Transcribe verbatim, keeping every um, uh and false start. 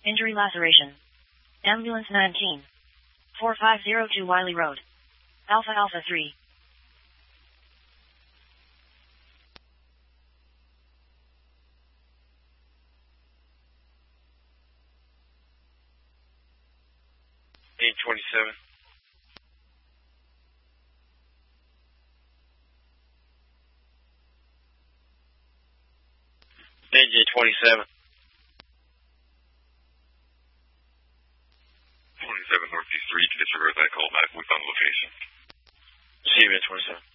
Injury laceration. Ambulance nineteen. four five zero two Wiley Road. Alpha Alpha three. eight twenty-seven. A J twenty-seven. twenty-seven Northeast three, to disregard that call back, we found the location. See you at twenty-seven.